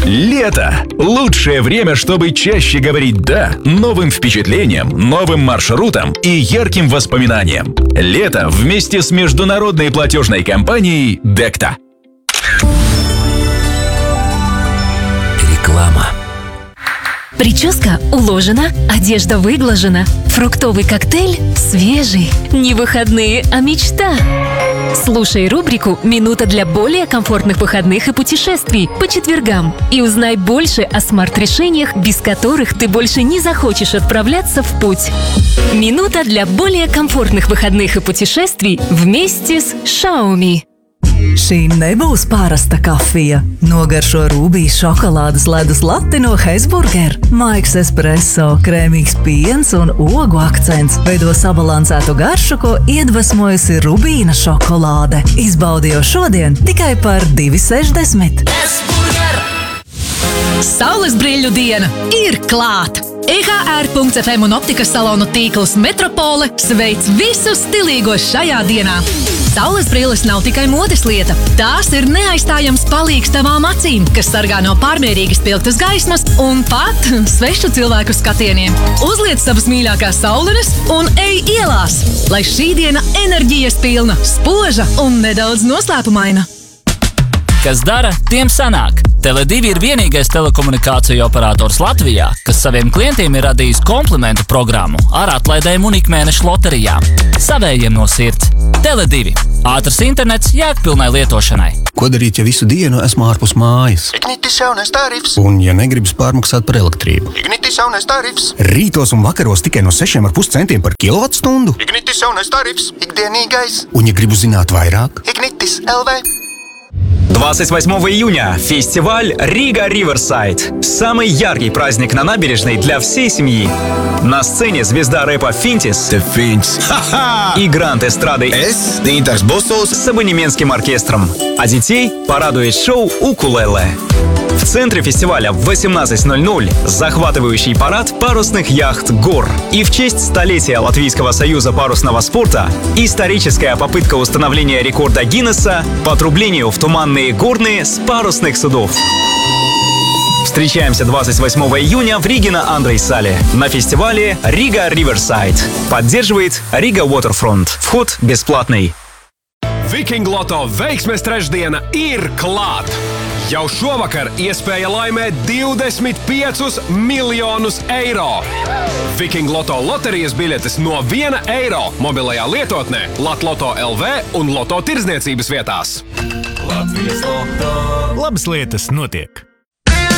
Лето – лучшее время, чтобы чаще говорить «да» новым впечатлениям, новым маршрутам и ярким воспоминаниям. Лето вместе с международной платежной компанией «Декта». Реклама. Прическа уложена, одежда выглажена, фруктовый коктейль свежий, не выходные, а мечта. Слушай рубрику «Минута для более комфортных выходных и путешествий» по четвергам и узнай больше о смарт-решениях, без которых ты больше не захочешь отправляться в путь. Минута для более комфортных выходных и путешествий вместе с Xiaomi. Šī nebūs parasta kafija. Nogaršo rubijas šokolādes ledus lati no Hesburger. Maigs espresso, krēmīgs piens un ogu akcents veido sabalansētu garšu, ko iedvesmojusi rubīna šokolāde. Izbaudi jau šodien tikai par 2,60. Saules brīļu diena ir klāt! EHR.FM un optikas salonu tīkls Metropole sveic visus stilīgos šajā dienā. Saules brilles nav tikai modes lieta. Tās ir neaizstājams palīgs tavām acīm, kas sargā no pārmērīgi spilgtas gaismas un pat svešu cilvēku skatieniem. Uzliec savas mīļākās saulenes un ej ielās, lai šī diena enerģijas pilna, spoža un nedaudz noslēpumaina. Kas dara, tiem sanāk. Tele2 ir vienīgais telekomunikāciju operators Latvijā, kas saviem klientiem ir radījis komplimentu programmu ar atlaidēm un ikmēneša loterijām. Savējiem no sirds. Tele2. Ātrs internets jēgpilnai lietošanai. Ko darīt, ja visu dienu esmu ārpus mājas? Ignitis jaunais tarifs. Un ja negribas pārmaksāt par elektrību? Ignitis jaunais tarifs. Rītos un vakaros tikai no 6,5 centiem par kilovatstundu? Ignitis jaunais tarifs. Ikdienīgais. Un ja gribu zināt vairāk? Ignitis LV. 28 июня. Фестиваль Рига Риверсайд. Самый яркий праздник на набережной для всей семьи. На сцене звезда рэпа Финтис и грант эстрады с абонементским оркестром. А детей порадует шоу «Укулеле». В центре фестиваля в 18:00 захватывающий парад парусных яхт «Гор». И в честь столетия Латвийского союза парусного спорта историческая попытка установления рекорда Гиннесса по отрублению в туманные горные с парусных судов. Встречаемся 28 июня в Риге на Андрейсале на фестивале Рига Риверсайд. Поддерживает Рига Waterfront. Вход бесплатный. Viking Loto veiksmes trešdiena ir klāt! Jau šovakar iespēja laimēt 25 miljonus eiro. Viking Loto loterijas biļetes no 1 eiro mobilajā lietotnē Latloto LV un Loto tirdzniecības vietās. Latvijas Loto. Labas lietas notiek!